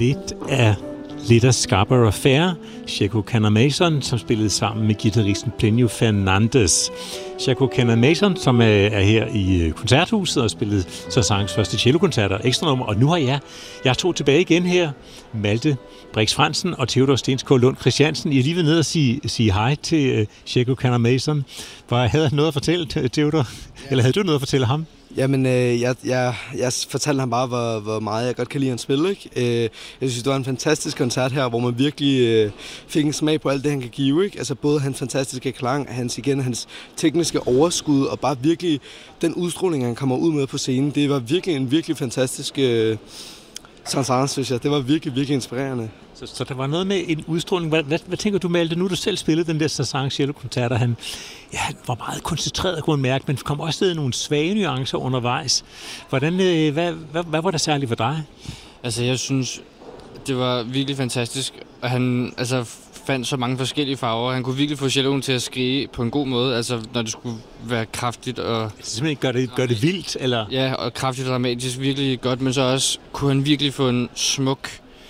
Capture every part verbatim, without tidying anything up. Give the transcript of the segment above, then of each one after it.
lidt af Little Scarborough Fair, Chaco Canamason, som spillede sammen med guitaristen Plinio Fernandez. Chaco Canamason, som er her i koncerthuset og spillede Saint-Saëns første cellokoncerter og ekstra nummer. Og nu har jeg, jeg tog tilbage igen her, Malte Brix Frandsen og Theodor Stensgaard Lund Christiansen. I er lige ved ned og sige, sige hej til uh, Chaco Canamason. Havde han noget at fortælle, Theodor? Ja. Eller havde du noget at fortælle ham? Jamen, øh, jeg, jeg, jeg fortalte ham bare, hvor, hvor meget jeg godt kan lide hans spil, ikke? Øh, jeg synes, det var en fantastisk koncert her, hvor man virkelig øh, fik en smag på alt det, han kan give, ikke? Altså både hans fantastiske klang, hans, igen, hans tekniske overskud, og bare virkelig den udstråling, han kommer ud med på scenen. Det var virkelig en virkelig fantastisk øh, Saint-Saëns, synes jeg. Det var virkelig, virkelig inspirerende. Så, så der var noget med en udstråling. Hvad, hvad, hvad tænker du, Malte? Nu du selv spillede den der Saint-Saëns cello-koncerter. Han, ja, han var meget koncentreret, kunne man mærke, men kom også ned nogle svage nuancer undervejs. Hvordan, øh, hvad, hvad, hvad var der særligt for dig? Altså, jeg synes, det var virkelig fantastisk. Og han altså, fandt så mange forskellige farver. Han kunne virkelig få celloen til at skrige på en god måde, altså når det skulle være kraftigt og... Altså, simpelthen gør det, gør det vildt, eller? Ja, og kraftigt og dramatisk, virkelig godt, men så også kunne han virkelig få en smuk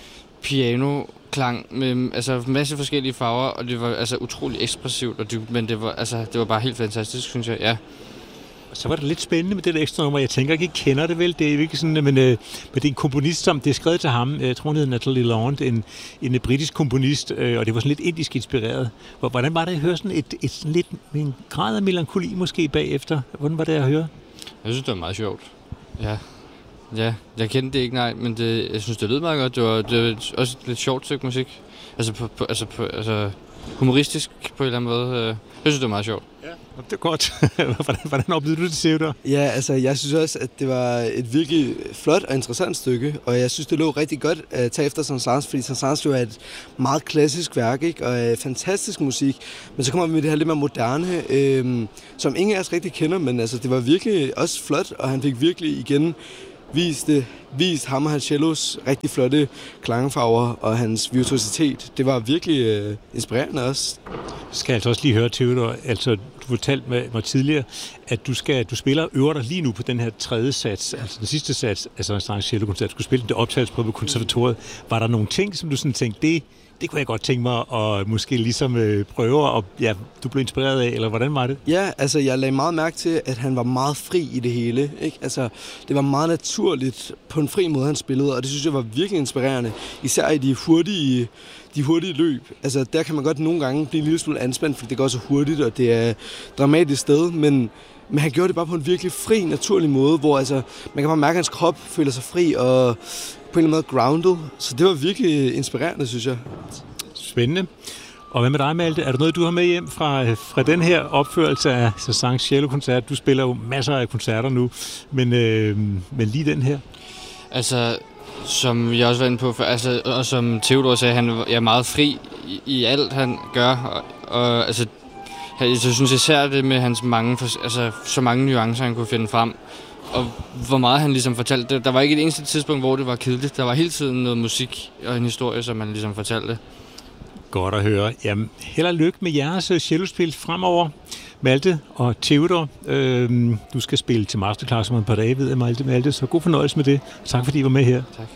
piano-klang med altså masse forskellige farver, og det var altså utrolig ekspressivt og dybt, men det var altså det var bare helt fantastisk, synes jeg. Ja. Og så var det lidt spændende med det ekstra nummer. Jeg tænker ikke, I kender det vel. Det er ikke sådan, men, men det er en komponist, som det er skrevet til ham. Jeg tror, han hedder Natalie Laurent, en, en britisk komponist, og det var sådan lidt indisk inspireret. Hvordan var det at høre sådan et, et sådan lidt en grad af melankoli måske bagefter? Hvordan var det at høre? Jeg synes, det var meget sjovt. Ja. Ja, jeg kendte det ikke, nej, men det, jeg synes, det lød meget godt. Det var, det var også et lidt sjovt stykke musik. Altså, på, på, altså, på, altså humoristisk på en eller anden måde. Jeg synes, det var meget sjovt. Ja, det er godt. hvordan, hvordan oplevede du det, Theodor? Ja, altså, jeg synes også, at det var et virkelig flot og interessant stykke, og jeg synes, det lå rigtig godt at tage efter Saint-Saëns, fordi Saint-Saëns jo er et meget klassisk værk, ikke? Og er fantastisk musik, men så kommer vi med det her lidt mere moderne, øhm, som ingen af os rigtig kender, men altså, det var virkelig også flot, og han fik virkelig igen viste, vist ham og hans cellos rigtig flotte klangfarver og hans virtuositet. Det var virkelig øh, inspirerende også. Jeg skal altså også lige høre, Theodor, altså du fortalte mig tidligere, at du skal du spiller øver dig lige nu på den her tredje sats, altså den sidste sats, altså en Saint-Saëns cello-koncert. Du skulle spille det optagelses på konservatoriet. Var der nogle ting, som du sådan tænkte, det Det kunne jeg godt tænke mig at måske ligesom øh, prøve, og ja, du blev inspireret af, eller hvordan var det? Ja, altså jeg lagde meget mærke til, at han var meget fri i det hele, ikke? Altså det var meget naturligt på en fri måde, han spillede, og det synes jeg var virkelig inspirerende, især i de hurtige, de hurtige løb. Altså der kan man godt nogle gange blive en lille smule anspændt, fordi det går så hurtigt, og det er et dramatisk sted, men Men han gjorde det bare på en virkelig fri, naturlig måde, hvor altså, man kan bare mærke, at hans krop føler sig fri og på en eller anden måde grounded. Så det var virkelig inspirerende, synes jeg. Spændende. Og hvad med dig, Malte? Er der noget, du har med hjem fra, fra den her opførelse af Saint-Saëns cello-koncert? Du spiller jo masser af koncerter nu, men, øh, men lige den her? Altså, som jeg også var inde på, for, altså, og som Theodor sagde, han er meget fri i, i alt, han gør. Og, og altså, jeg synes især det med hans mange, altså, så mange nuancer, han kunne finde frem. Og hvor meget han ligesom fortalte. Der var ikke et eneste tidspunkt, hvor det var kedeligt. Der var hele tiden noget musik og en historie, som han ligesom fortalte. Godt at høre. Jamen, held og lykke med jeres cellospil fremover. Malte og Theodor, øh, du skal spille til masterclass om et par dage, ved jeg, Malte, Malte. Så god fornøjelse med det. Tak fordi I var med her. Tak.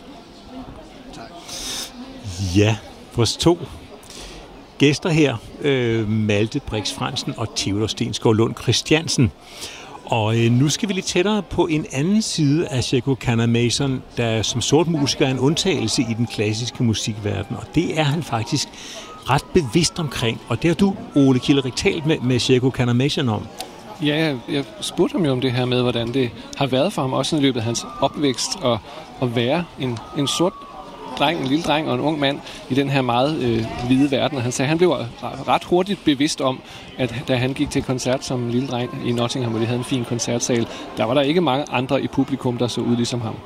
Tak. Ja, vores to gæster her, øh, Malte Brix Frandsen og Theodor Stensgaard Lund Christiansen. Og øh, nu skal vi lidt tættere på en anden side af Chaco Canamason, der som sort musiker er en undtagelse i den klassiske musikverden. Og det er han faktisk ret bevidst omkring. Og det har du, Ole Kilderik, talt med, med Chaco Canamason om. Ja, jeg spurgte ham jo om det her med, hvordan det har været for ham, også i løbet af hans opvækst, at, at være en, en sort dreng, en lille dreng og en ung mand i den her meget øh, hvide verden. Og han sagde, at han blev ret hurtigt bevidst om, at da han gik til koncert som lille dreng i Nottingham, hvor de havde en fin koncertsal, der var der ikke mange andre i publikum, der så ud ligesom ham.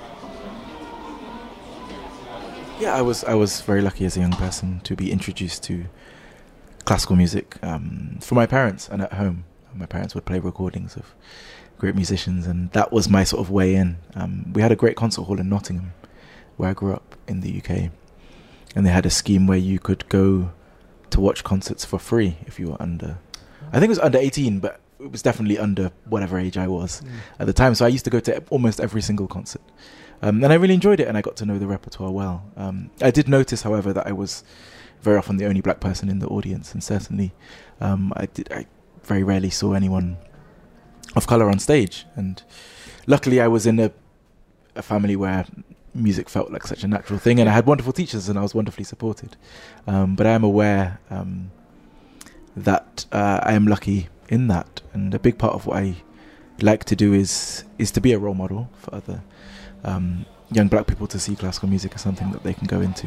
Yeah, I was I was very lucky as a young person to be introduced to classical music um, from my parents and at home. My parents would play recordings of great musicians, and that was my sort of way in. Um, we had a great concert hall in Nottingham, where I grew up in the U K, and they had a scheme where you could go to watch concerts for free if you were under, I think it was under eighteen, but it was definitely under whatever age I was mm. at the time. So I used to go to almost every single concert Um, and I really enjoyed it, and I got to know the repertoire well. Um, I did notice, however, that I was very often the only black person in the audience, and certainly um, I did. I very rarely saw anyone of colour on stage. And luckily, I was in a, a family where music felt like such a natural thing, and I had wonderful teachers, and I was wonderfully supported. Um, but I am aware um, that uh, I am lucky in that, and a big part of what I like to do is is to be a role model for other um, young black people to see classical music as something that they can go into.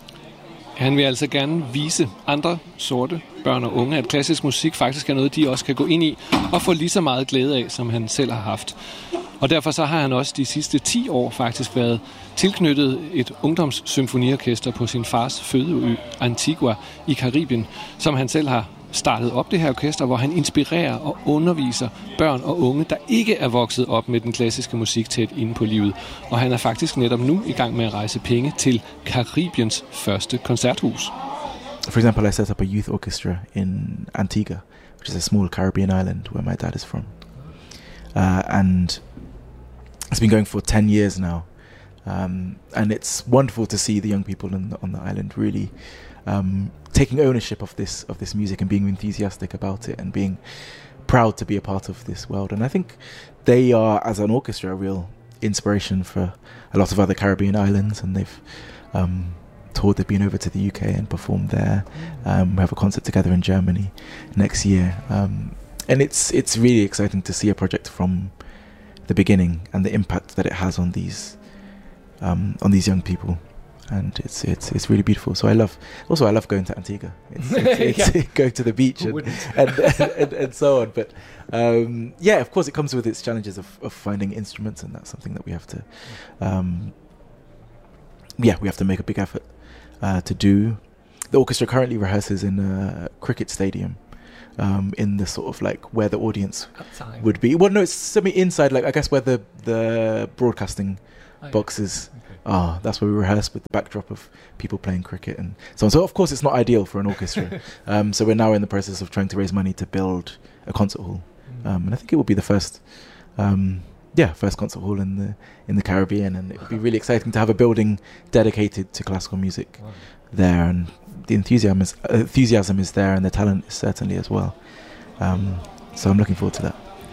Han vil altså gerne vise andre sorte børn og unge, at klassisk musik faktisk er noget, de også kan gå ind i og få lige så meget glæde af, som han selv har haft. Og derfor så har han også de sidste ti år faktisk været tilknyttet et ungdomssymfoniorkester på sin fars fødeø Antigua i Karibien, som han selv har startet op, det her orkester, hvor han inspirerer og underviser børn og unge, der ikke er vokset op med den klassiske musik tæt inde på livet. Og han er faktisk netop nu i gang med at rejse penge til Karibiens første koncerthus. For example, I set up a youth orchestra in Antigua, which is a small Caribbean island where my dad is from. Uh, and it's been going for ten years now. Um, and it's wonderful to see the young people on the, on the island really um, taking ownership of this of this music and being enthusiastic about it and being proud to be a part of this world. And I think they are, as an orchestra, a real inspiration for a lot of other Caribbean islands. And they've um, toured, they've been over to the U K and performed there. Um, we have a concert together in Germany next year. Um, and it's it's really exciting to see a project from the beginning and the impact that it has on these um, on these young people. And it's it's it's really beautiful. So I love also I love going to Antigua. It's, it's, it's yeah. Going to the beach and and, and, and and so on. But um, yeah, of course, it comes with its challenges of, of finding instruments, and that's something that we have to um, yeah we have to make a big effort uh, to do. The orchestra currently rehearses in a cricket stadium. Um, in the sort of like where the audience outside would be. Well, no, it's semi inside. Like I guess where the the broadcasting oh, yeah. boxes. Okay. Ah, that's where we rehearse with the backdrop of people playing cricket and so on. So of course it's not ideal for an orchestra. um, so we're now in the process of trying to raise money to build a concert hall, um, and I think it will be the first, um, yeah, first concert hall in the in the Caribbean, and it would be really exciting to have a building dedicated to classical music wow. there, and the enthusiasm is uh, enthusiasm is there, and the talent is certainly as well. Um, so I'm looking forward to that.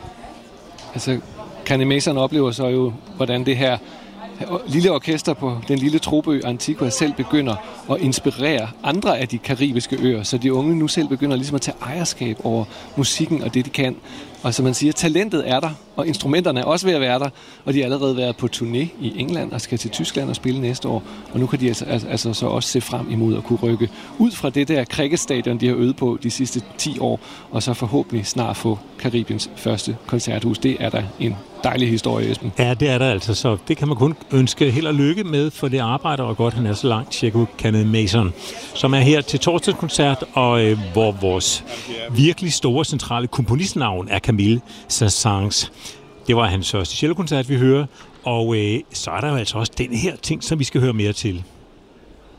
Altså, Kanye Mason oplever så jo, hvordan det her lille orkester på den lille tropeø Antigua selv begynder at inspirere andre af de karibiske øer, så de unge nu selv begynder ligesom at tage ejerskab over musikken og det, de kan. Og som man siger, talentet er der, og instrumenterne er også ved at være der, og de har allerede været på turné i England og skal til Tyskland og spille næste år. Og nu kan de altså, altså så også se frem imod at kunne rykke ud fra det der cricketstadion, de har øvet på de sidste ti år, og så forhåbentlig snart få Karibiens første koncerthus. Det er da en dejlig historie, Esben. Ja, det er der altså, så det kan man kun ønske held og lykke med, for det arbejder, og godt han er så langt, Sheku Kanye Mason, som er her til torsdagskoncert, og øh, hvor vores virkelig store centrale komponistnavn er Camille Saint-Saëns. Det var hans første cellokoncert, vi hører, og øh, så er der jo altså også den her ting, som vi skal høre mere til.